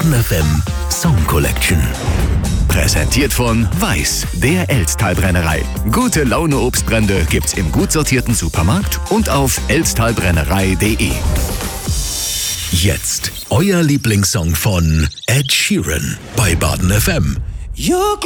Baden FM Song Collection. Präsentiert von Weiß, der Elsttalbrennerei. Gute Laune Obstbrände gibt's im gut sortierten Supermarkt und auf elsttalbrennerei.de. Jetzt euer Lieblingssong von Ed Sheeran bei Baden FM.